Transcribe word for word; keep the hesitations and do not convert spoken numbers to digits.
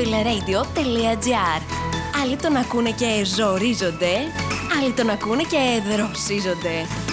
fileradio τελεία gr. Άλλοι τον ακούνε και ζορίζονται, άλλοι τον ακούνε και δροσίζονται.